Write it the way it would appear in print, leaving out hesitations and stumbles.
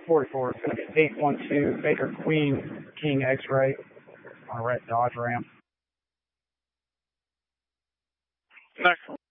44 is going to be 812 Baker Queen King X-Ray on a red Dodge Ram. Next one.